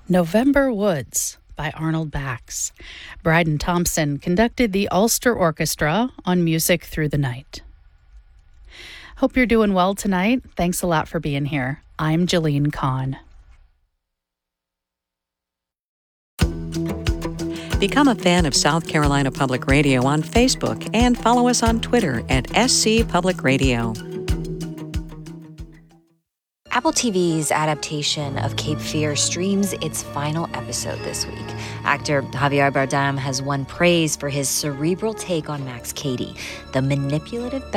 November Woods by Arnold Bax. Bryden Thompson conducted the Ulster Orchestra on Music Through the Night. Hope you're doing well tonight. Thanks a lot for being here. I'm Jillian Kahn. Become a fan of South Carolina Public Radio on Facebook and follow us on Twitter at SC Public Radio. Apple TV's adaptation of Cape Fear streams its final episode this week. Actor Javier Bardem has won praise for his cerebral take on Max Cady, the manipulative